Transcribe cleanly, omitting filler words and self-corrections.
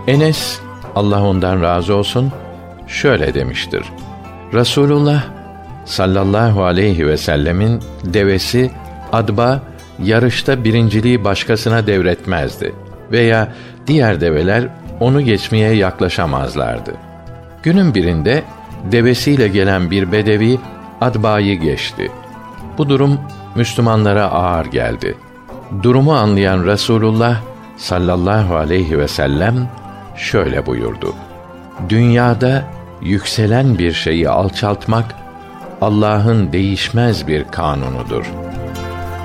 Enes, Allah ondan razı olsun, şöyle demiştir: Resulullah sallallahu aleyhi ve sellemin devesi Adba yarışta birinciliği başkasına devretmezdi veya diğer develer onu geçmeye yaklaşamazlardı. Günün birinde devesiyle gelen bir bedevi Adba'yı geçti. Bu durum Müslümanlara ağır geldi. Durumu anlayan Resulullah sallallahu aleyhi ve sellem şöyle buyurdu: Dünyada yükselen bir şeyi alçaltmak Allah'ın değişmez bir kanunudur.